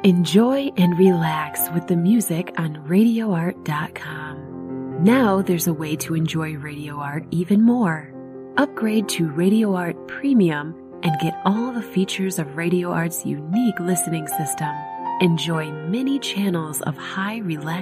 Enjoy and relax with the music on RadioArt.com. Now there's a way to enjoy Radio Art even more. Upgrade to Radio Art Premium and get all the features of Radio Art's unique listening system. Enjoy many channels of high relaxation